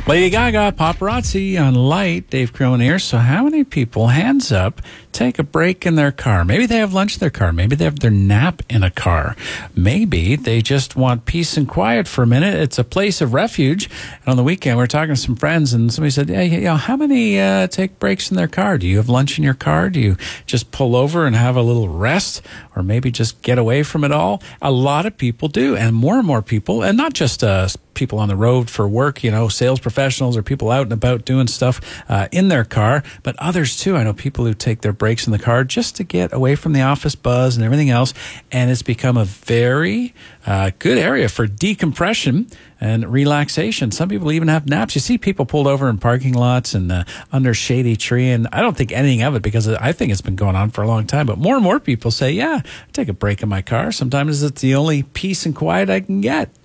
Lady Gaga, Paparazzi on Light. Dave Cronin here. So how many people, hands up, take a break in their car? Maybe they have lunch in their car. Maybe they have their nap in a car. Maybe they just want peace and quiet for a minute. It's a place of refuge. And on the weekend, we were talking to some friends, and somebody said, hey, how many take breaks in their car? Do you have lunch in your car? Do you just pull over and have a little rest? Or maybe just get away from it all? A lot of people do. And more people, and not just people on the road for work, sales professionals or people out and about doing stuff in their car, but others too. I know people who take their breaks in the car just to get away from the office buzz and everything else. And it's become a very good area for decompression and relaxation. Some people even have naps. You see people pulled over in parking lots and under shady tree, and I don't think anything of it because I think it's been going on for a long time. But more and more people say, yeah, I take a break in my car. Sometimes it's the only peace and quiet I can get.